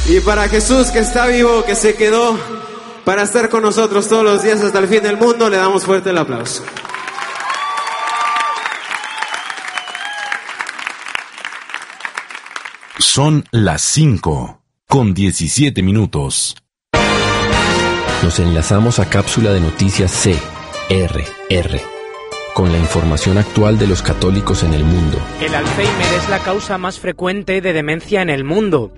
Y para Jesús, que está vivo, que se quedó para estar con nosotros todos los días hasta el fin del mundo, le damos fuerte el aplauso. Son las 5:17. Nos enlazamos a cápsula de noticias CRR, con la información actual de los católicos en el mundo. El Alzheimer es la causa más frecuente de demencia en el mundo.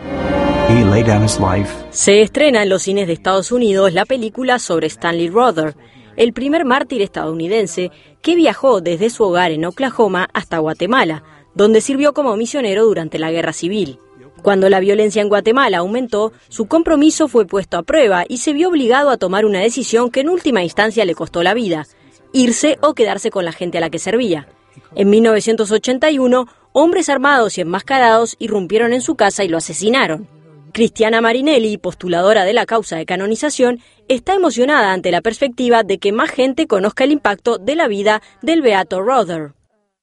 Se estrena en los cines de Estados Unidos la película sobre Stanley Rother, el primer mártir estadounidense que viajó desde su hogar en Oklahoma hasta Guatemala, donde sirvió como misionero durante la Guerra Civil. Cuando la violencia en Guatemala aumentó, su compromiso fue puesto a prueba y se vio obligado a tomar una decisión que en última instancia le costó la vida: irse o quedarse con la gente a la que servía. En 1981, hombres armados y enmascarados irrumpieron en su casa y lo asesinaron. Cristiana Marinelli, postuladora de la causa de canonización, está emocionada ante la perspectiva de que más gente conozca el impacto de la vida del beato Rother.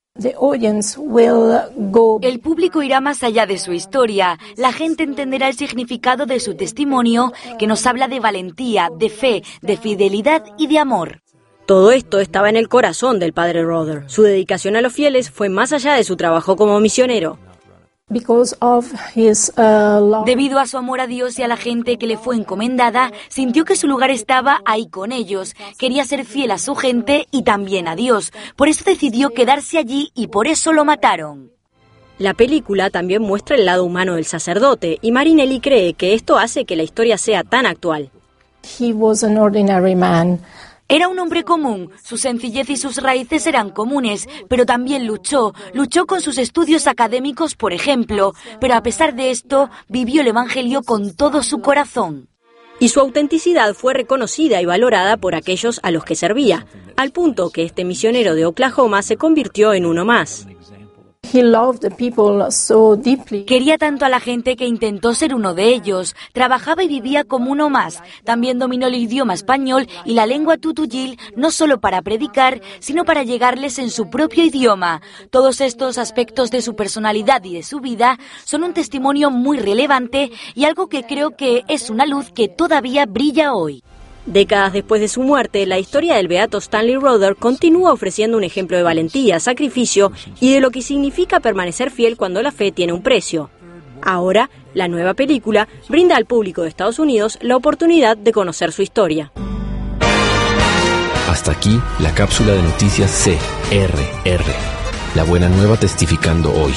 El público irá más allá de su historia. La gente entenderá el significado de su testimonio, que nos habla de valentía, de fe, de fidelidad y de amor. Todo esto estaba en el corazón del padre Rother. Su dedicación a los fieles fue más allá de su trabajo como misionero. Debido a su amor a Dios y a la gente que le fue encomendada, sintió que su lugar estaba ahí con ellos. Quería ser fiel a su gente y también a Dios. Por eso decidió quedarse allí y por eso lo mataron. La película también muestra el lado humano del sacerdote y Marinelli cree que esto hace que la historia sea tan actual. Era un hombre común, su sencillez y sus raíces eran comunes, pero también luchó con sus estudios académicos, por ejemplo, pero a pesar de esto, vivió el Evangelio con todo su corazón. Y su autenticidad fue reconocida y valorada por aquellos a los que servía, al punto que este misionero de Oklahoma se convirtió en uno más. Quería tanto a la gente que intentó ser uno de ellos. Trabajaba y vivía como uno más. También dominó el idioma español y la lengua tutuyil, no solo para predicar, sino para llegarles en su propio idioma. Todos estos aspectos de su personalidad y de su vida son un testimonio muy relevante y algo que creo que es una luz que todavía brilla hoy. Décadas después de su muerte, la historia del beato Stanley Rother continúa ofreciendo un ejemplo de valentía, sacrificio y de lo que significa permanecer fiel cuando la fe tiene un precio. Ahora, la nueva película brinda al público de Estados Unidos la oportunidad de conocer su historia. Hasta aquí la cápsula de noticias CRR. La buena nueva testificando hoy.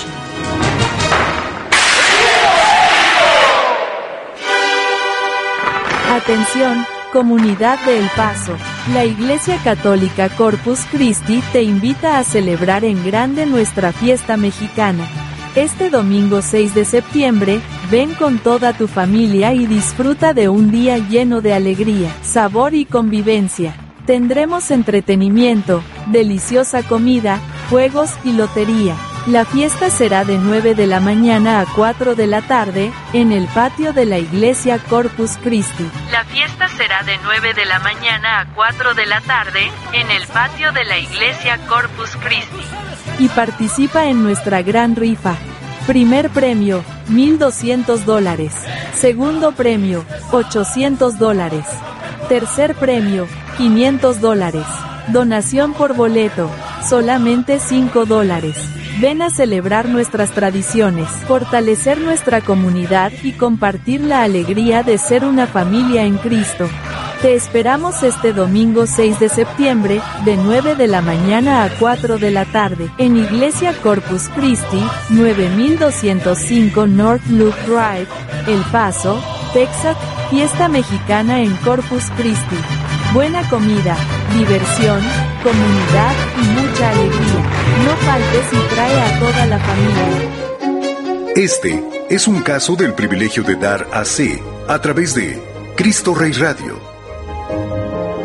Atención, comunidad de El Paso. La Iglesia Católica Corpus Christi te invita a celebrar en grande nuestra fiesta mexicana. Este domingo 6 de septiembre, ven con toda tu familia y disfruta de un día lleno de alegría, sabor y convivencia. Tendremos entretenimiento, deliciosa comida, juegos y lotería. La fiesta será de 9 de la mañana a 4 de la tarde, en el patio de la Iglesia Corpus Christi. La fiesta será de 9 de la mañana a 4 de la tarde, en el patio de la Iglesia Corpus Christi. Y participa en nuestra gran rifa. Primer premio, $1,200. Segundo premio, $800. Tercer premio, $500. Donación por boleto, solamente $5. Ven a celebrar nuestras tradiciones, fortalecer nuestra comunidad y compartir la alegría de ser una familia en Cristo. Te esperamos este domingo 6 de septiembre, de 9 de la mañana a 4 de la tarde, en Iglesia Corpus Christi, 9205 North Loop Drive, El Paso, Texas, fiesta mexicana en Corpus Christi. Buena comida, diversión, comunidad y mucha alegría. No faltes y trae a toda la familia. Este es un caso del privilegio de dar a través de Cristo Rey Radio.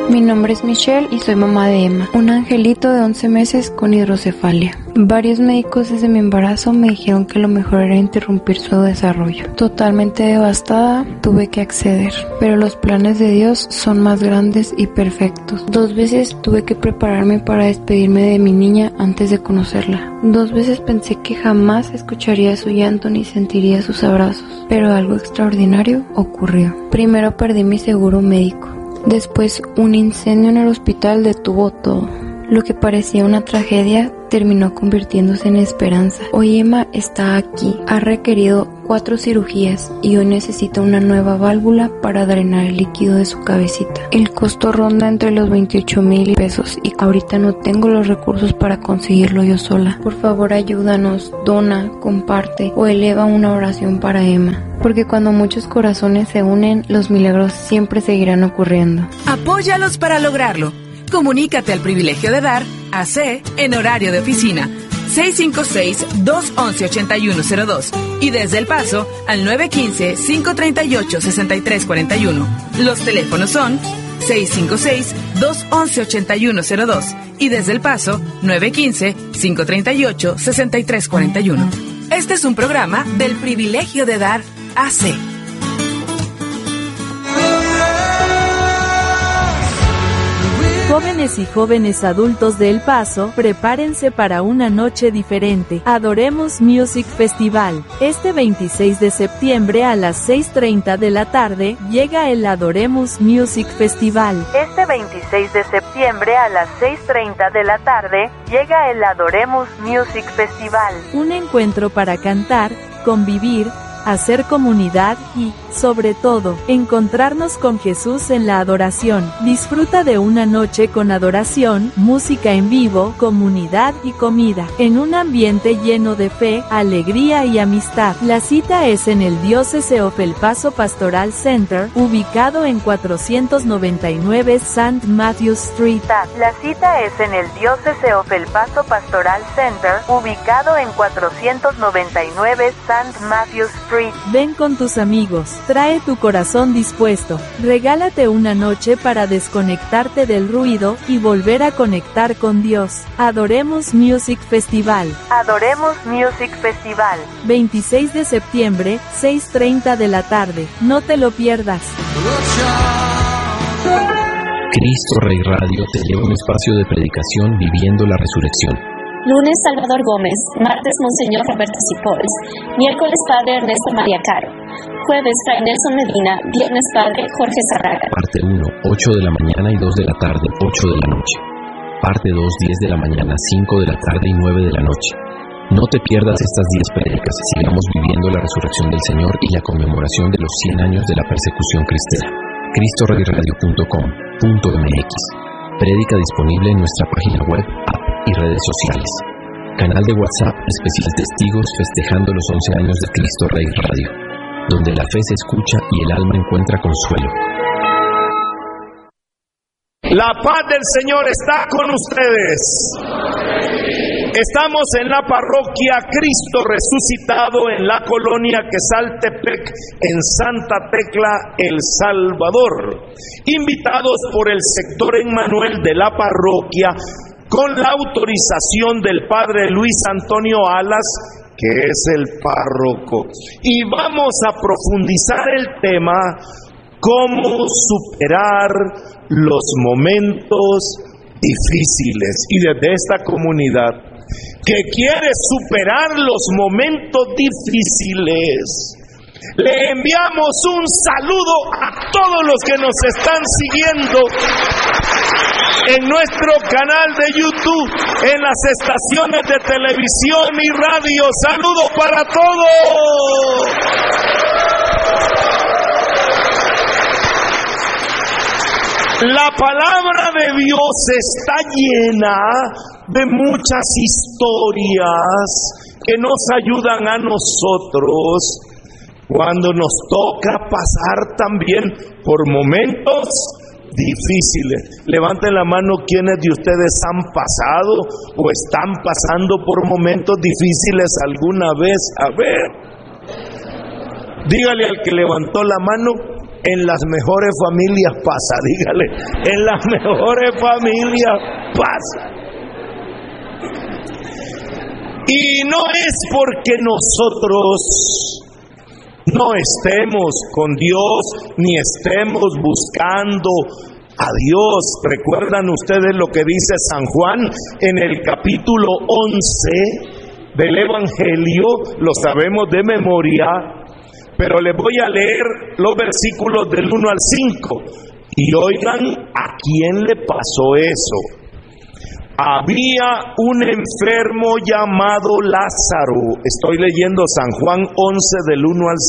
Mi nombre es Michelle y soy mamá de Emma, un angelito de 11 meses con hidrocefalia. Varios médicos desde mi embarazo me dijeron que lo mejor era interrumpir su desarrollo. Totalmente devastada, tuve que acceder, pero los planes de Dios son más grandes y perfectos. 2 veces tuve que prepararme para despedirme de mi niña antes de conocerla. 2 veces pensé que jamás escucharía su llanto ni sentiría sus abrazos, pero algo extraordinario ocurrió. Primero perdí mi seguro médico. Después, un incendio en el hospital detuvo todo. Lo que parecía una tragedia terminó convirtiéndose en esperanza. Hoy Emma está aquí. Ha requerido 4 cirugías y hoy necesita una nueva válvula para drenar el líquido de su cabecita. El costo ronda entre los 28,000 pesos y ahorita no tengo los recursos para conseguirlo yo sola. Por favor, ayúdanos, dona, comparte o eleva una oración para Emma. Porque cuando muchos corazones se unen, los milagros siempre seguirán ocurriendo. Apóyalos para lograrlo. Comunícate al Privilegio de Dar, AC, en horario de oficina, 656-211-8102 y desde El Paso al 915-538-6341. Los teléfonos son 656-211-8102 y desde El Paso 915-538-6341. Este es un programa del Privilegio de Dar, AC. Jóvenes y jóvenes adultos de El Paso, prepárense para una noche diferente. Adoremos Music Festival. Este 26 de septiembre a las 6:30 de la tarde, llega el Adoremos Music Festival. Este 26 de septiembre a las 6:30 de la tarde, llega el Adoremos Music Festival. Un encuentro para cantar, convivir, hacer comunidad y, sobre todo, encontrarnos con Jesús en la adoración. Disfruta de una noche con adoración, música en vivo, comunidad y comida, en un ambiente lleno de fe, alegría y amistad. La cita es en el Diocese of El Paso Pastoral Center, ubicado en 499 St. Matthews Street. La cita es en el Diocese of El Paso Pastoral Center, ubicado en 499 St. Matthews Street. Ven con tus amigos, trae tu corazón dispuesto, regálate una noche para desconectarte del ruido y volver a conectar con Dios. Adoremos Music Festival. Adoremos Music Festival. 26 de septiembre, 6:30 de la tarde. No te lo pierdas. Cristo Rey Radio te lleva a un espacio de predicación viviendo la resurrección. Lunes, Salvador Gómez. Martes, Monseñor Roberto Cipols. Miércoles, Padre Ernesto María Caro. Jueves, Fray Nelson Medina. Viernes, Padre Jorge Zarraga. Parte 1, 8 de la mañana y 2 de la tarde, 8 de la noche. Parte 2, 10 de la mañana, 5 de la tarde y 9 de la noche. No te pierdas estas 10 prédicas. Sigamos viviendo la resurrección del Señor y la conmemoración de los 100 años de la persecución cristiana. CristoReyRadio.com.mx. Prédica disponible en nuestra página web, app y redes sociales. Canal de WhatsApp Especial Testigos festejando los 11 años de Cristo Rey Radio, donde la fe se escucha y el alma encuentra consuelo. La paz del Señor está con ustedes. Estamos en la parroquia Cristo Resucitado en la colonia Quesaltepec, en Santa Tecla, El Salvador. Invitados por el sector Emmanuel de la parroquia, con la autorización del Padre Luis Antonio Alas, que es el párroco. Y vamos a profundizar el tema: cómo superar los momentos difíciles. Y desde esta comunidad que quiere superar los momentos difíciles, le enviamos un saludo a todos los que nos están siguiendo en nuestro canal de YouTube, en las estaciones de televisión y radio. Saludos para todos. La palabra de Dios está llena de muchas historias que nos ayudan a nosotros cuando nos toca pasar también por momentos difíciles. Levanten la mano quienes de ustedes han pasado o están pasando por momentos difíciles alguna vez. A ver, dígale al que levantó la mano: En las mejores familias pasa, dígale, en las mejores familias pasa. Y no es porque nosotros no estemos con Dios, ni estemos buscando a Dios. ¿Recuerdan ustedes lo que dice San Juan en el capítulo 11 del Evangelio? Lo sabemos de memoria, pero les voy a leer los versículos del 1 al 5. Y oigan a quién le pasó eso. Había un enfermo llamado Lázaro. Estoy leyendo San Juan 11 del 1 al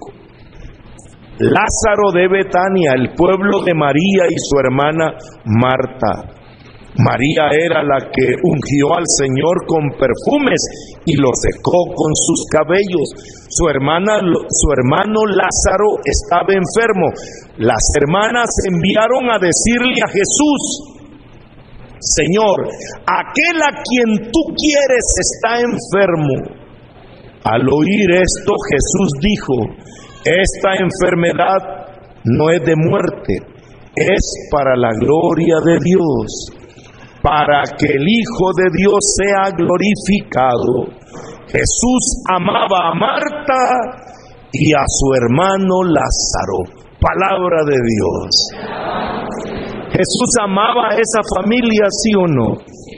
5. Lázaro de Betania, el pueblo de María y su hermana Marta. María era la que ungió al Señor con perfumes y lo secó con sus cabellos. Su hermano Lázaro estaba enfermo. Las hermanas enviaron a decirle a Jesús: Señor, aquel a quien tú quieres está enfermo. Al oír esto, Jesús dijo: esta enfermedad no es de muerte, es para la gloria de Dios, para que el Hijo de Dios sea glorificado. Jesús amaba a Marta y a su hermano Lázaro. Palabra de Dios. Jesús amaba a esa familia, ¿sí o no?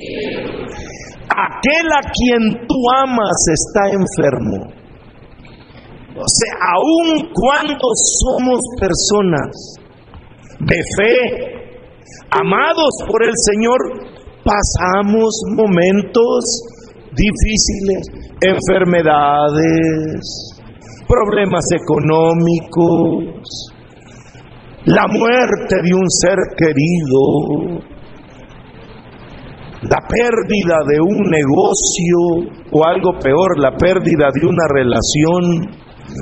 Aquel a quien tú amas está enfermo. O sea, aun cuando somos personas de fe, amados por el Señor, pasamos momentos difíciles, enfermedades, problemas económicos, la muerte de un ser querido, la pérdida de un negocio o algo peor, la pérdida de una relación.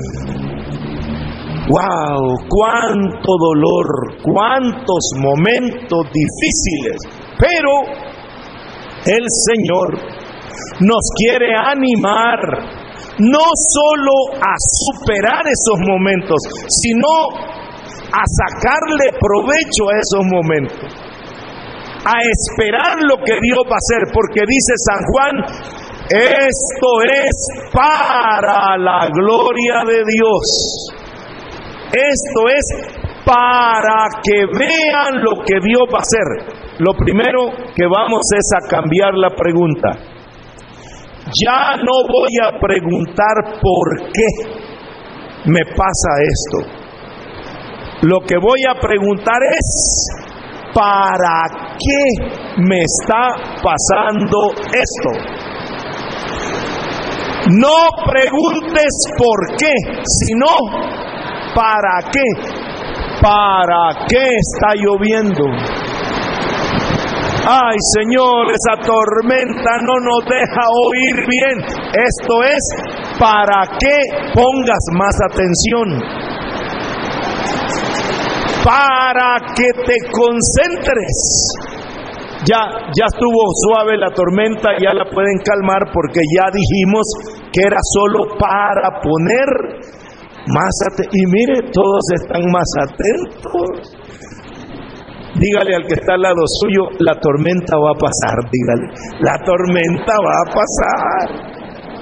¡Wow! ¡Cuánto dolor! ¡Cuántos momentos difíciles! Pero el Señor nos quiere animar no solo a superar esos momentos, sino a sacarle provecho a esos momentos, a esperar lo que Dios va a hacer, porque dice San Juan: esto es para la gloria de Dios. Esto es para que vean lo que Dios va a hacer. Lo primero que vamos es a cambiar la pregunta. Ya no voy a preguntar por qué me pasa esto. Lo que voy a preguntar es: ¿para qué me está pasando esto? No preguntes por qué, sino ¿para qué? ¿Para qué está lloviendo? Ay, Señor, esa tormenta no nos deja oír bien. Esto es para que pongas más atención, para que te concentres. Ya estuvo suave la tormenta, ya la pueden calmar, porque ya dijimos que era solo para poner más atención. Y mire, todos están más atentos. Dígale al que está al lado suyo: la tormenta va a pasar. Dígale: la tormenta va a pasar.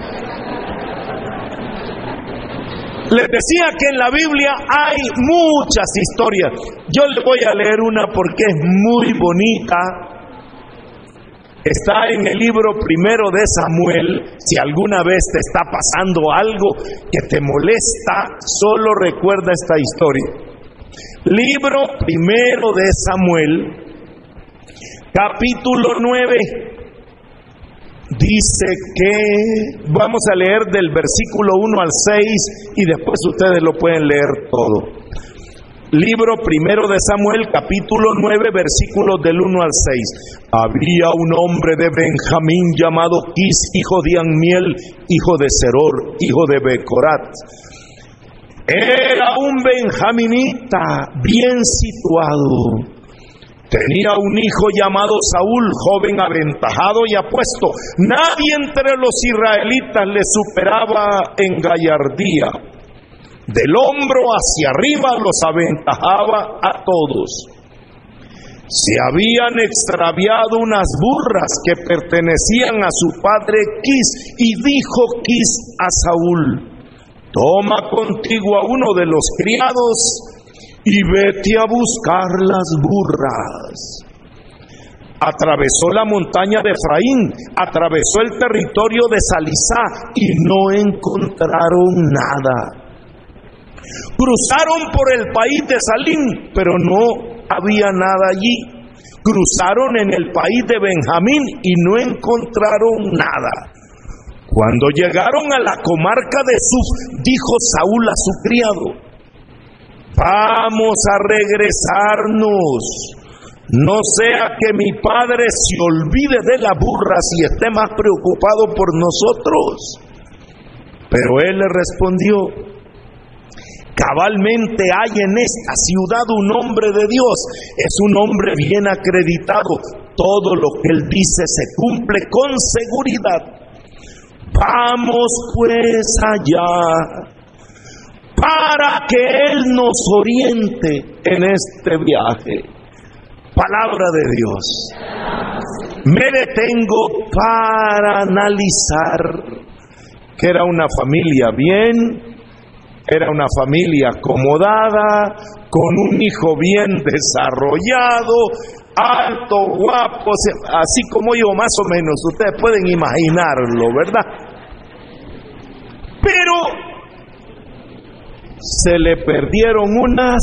Les decía que en la Biblia hay muchas historias. Yo les voy a leer una porque es muy bonita. Está en el libro primero de Samuel. Si alguna vez te está pasando algo que te molesta, solo recuerda esta historia. Libro primero de Samuel, capítulo 9. Dice que, vamos a leer del versículo 1 al 6 y después ustedes lo pueden leer todo. Libro primero de Samuel, capítulo 9, versículos del 1 al 6. Había un hombre de Benjamín llamado Quis, hijo de Anmiel, hijo de Seror, hijo de Becorat. Era un benjaminita bien situado. Tenía un hijo llamado Saúl, joven aventajado y apuesto. Nadie entre los israelitas le superaba en gallardía. Del hombro hacia arriba los aventajaba a todos. Se habían extraviado unas burras que pertenecían a su padre Quis, y dijo Quis a Saúl: toma contigo a uno de los criados y vete a buscar las burras. Atravesó la montaña de Efraín, atravesó el territorio de Salisá y no encontraron nada. Cruzaron por el país de Salim, pero no había nada allí. Cruzaron en el país de Benjamín y no encontraron nada. Cuando llegaron a la comarca de Suf, dijo Saúl a su criado: vamos a regresarnos, no sea que mi padre se olvide de las burras y esté más preocupado por nosotros. Pero él le respondió: cabalmente hay en esta ciudad un hombre de Dios, es un hombre bien acreditado, todo lo que él dice se cumple con seguridad. Vamos pues allá, para que él nos oriente en este viaje. Palabra de Dios. Me detengo para analizar que era una familia bien, era una familia acomodada, con un hijo bien desarrollado, alto, guapo, así como yo más o menos, ustedes pueden imaginarlo, ¿verdad? Pero se le perdieron unas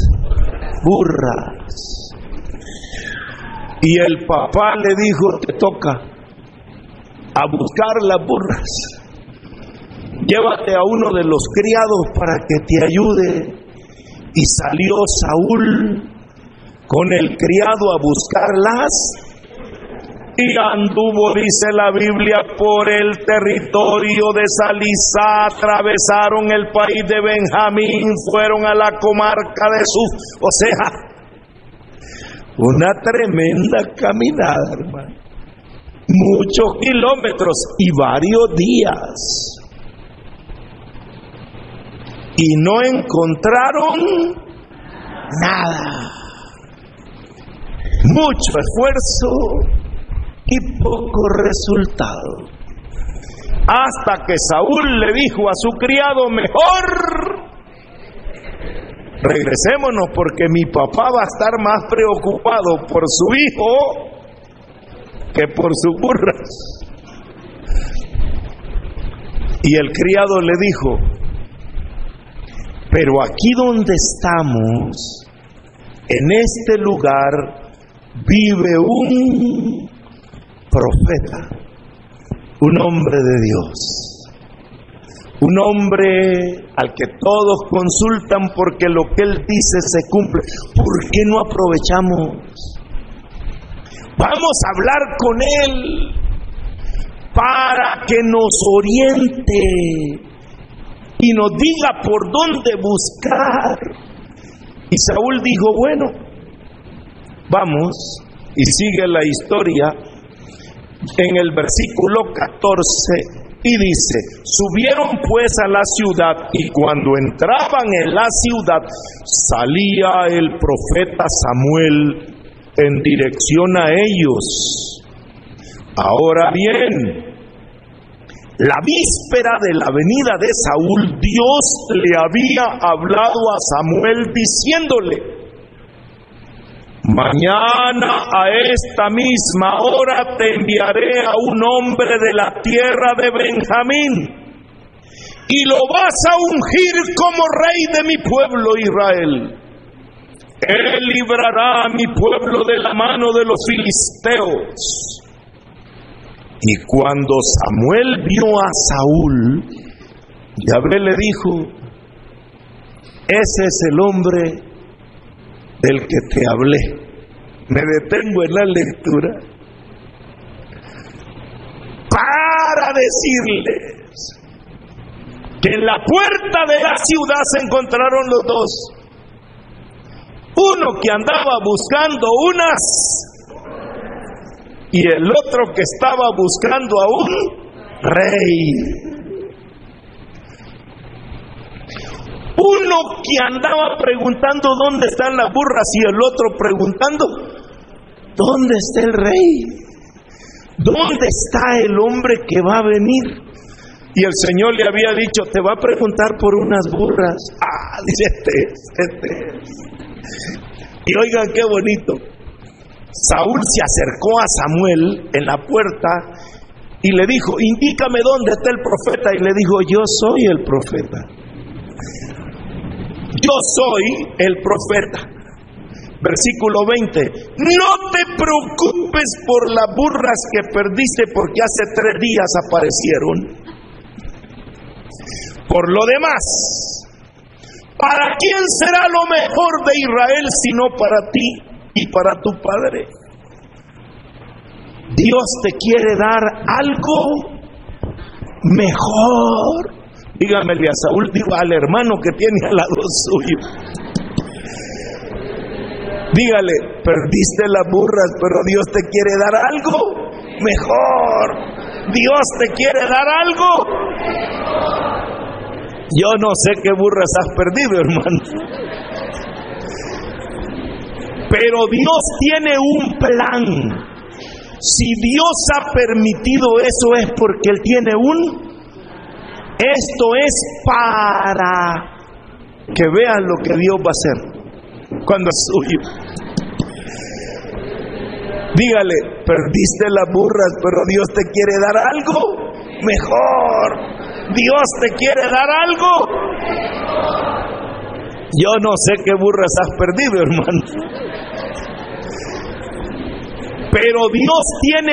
burras y el papá le dijo: te toca a buscar las burras. Llévate a uno de los criados para que te ayude. Y salió Saúl con el criado a buscarlas y anduvo, dice la Biblia, por el territorio de Salisá, atravesaron el país de Benjamín, fueron a la comarca de Suf. O sea, una tremenda caminada, hermano. Muchos kilómetros y varios días. Y no encontraron nada. Mucho esfuerzo y poco resultado. Hasta que Saúl le dijo a su criado: mejor regresémonos, porque mi papá va a estar más preocupado por su hijo que por sus burras. Y el criado le dijo: pero aquí donde estamos, en este lugar, vive un profeta, un hombre de Dios, un hombre al que todos consultan porque lo que él dice se cumple. ¿Por qué no aprovechamos? Vamos a hablar con él para que nos oriente y nos diga por dónde buscar. Y Saúl dijo: bueno, vamos. Y sigue la historia en el versículo 14 y dice: subieron pues a la ciudad, y cuando entraban en la ciudad salía el profeta Samuel en dirección a ellos. Ahora bien, la víspera de la venida de Saúl, Dios le había hablado a Samuel diciéndole: mañana a esta misma hora te enviaré a un hombre de la tierra de Benjamín, y lo vas a ungir como rey de mi pueblo Israel. Él librará a mi pueblo de la mano de los filisteos. Y cuando Samuel vio a Saúl, Yahvé le dijo: ese es el hombre del que te hablé. Me detengo en la lectura para decirles que en la puerta de la ciudad se encontraron los dos. Uno que andaba buscando unas, y el otro que estaba buscando a un rey. uno que andaba preguntando dónde están las burras y el otro preguntando ¿dónde está el rey? ¿Dónde está el hombre que va a venir? Y el Señor le había dicho, te va a preguntar por unas burras. Dice, este. Y oigan qué bonito. Saúl se acercó a Samuel en la puerta y le dijo, indícame dónde está el profeta. Y le dijo, yo soy el profeta. Yo soy el profeta. Versículo 20. No te preocupes por las burras que perdiste porque hace 3 días aparecieron. Por lo demás, ¿para quién será lo mejor de Israel sino para ti y para tu padre? Dios te quiere dar algo mejor. Dígamele a Saúl, digo al hermano que tiene al lado suyo. Dígale, perdiste las burras, pero Dios te quiere dar algo mejor. Dios te quiere dar algo mejor. Yo no sé qué burras has perdido, hermano. Pero Dios tiene un plan. Si Dios ha permitido eso es porque Él tiene esto es para que vean lo que Dios va a hacer cuando es suyo. Dígale, perdiste las burras, pero Dios te quiere dar algo mejor. Dios te quiere dar algo. Yo no sé qué burras has perdido, hermano. Pero Dios tiene